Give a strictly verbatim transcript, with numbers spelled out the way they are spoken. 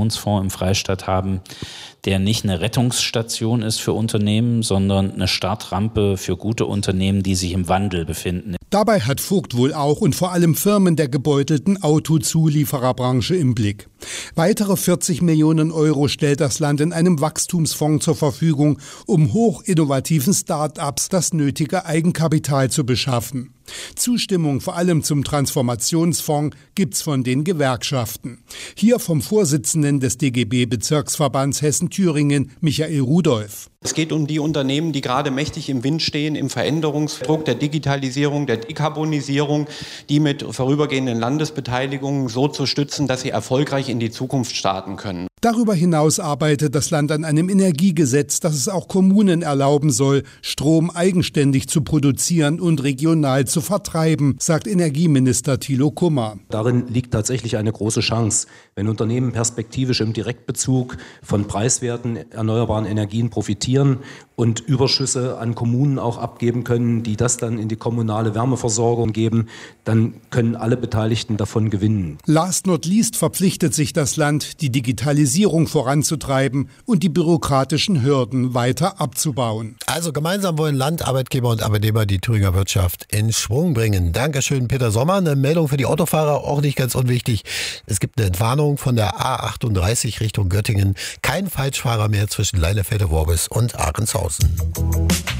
Innovationsfonds im Freistaat haben, der nicht eine Rettungsstation ist für Unternehmen, sondern eine Startrampe für gute Unternehmen, die sich im Wandel befinden. Dabei hat Vogt wohl auch und vor allem Firmen der gebeutelten Autozuliefererbranche im Blick. Weitere vierzig Millionen Euro stellt das Land in einem Wachstumsfonds zur Verfügung, um hochinnovativen Start-ups das nötige Eigenkapital zu beschaffen. Zustimmung vor allem zum Transformationsfonds gibt's von den Gewerkschaften. Hier vom Vorsitzenden des D G B-Bezirksverbands Hessen-Thüringen, Michael Rudolph. Es geht um die Unternehmen, die gerade mächtig im Wind stehen, im Veränderungsdruck der Digitalisierung, der Dekarbonisierung, die mit vorübergehenden Landesbeteiligungen so zu stützen, dass sie erfolgreich in die Zukunft starten können. Darüber hinaus arbeitet das Land an einem Energiegesetz, das es auch Kommunen erlauben soll, Strom eigenständig zu produzieren und regional zu vertreiben, sagt Energieminister Thilo Kummer. Darin liegt tatsächlich eine große Chance, wenn Unternehmen perspektivisch im Direktbezug von preiswerten erneuerbaren Energien profitieren und Überschüsse an Kommunen auch abgeben können, die das dann in die kommunale Wärmeversorgung geben, dann können alle Beteiligten davon gewinnen. Last not least verpflichtet sich das Land, die Digitalisierung voranzutreiben und die bürokratischen Hürden weiter abzubauen. Also gemeinsam wollen Land, Arbeitgeber und Arbeitnehmer die Thüringer Wirtschaft in Schwung bringen. Dankeschön, Peter Sommer. Eine Meldung für die Autofahrer, auch nicht ganz unwichtig. Es gibt eine Entwarnung von der A achtunddreißig Richtung Göttingen. Kein Falschfahrer mehr zwischen Leinefelde-Worbis und Ahrenshofen.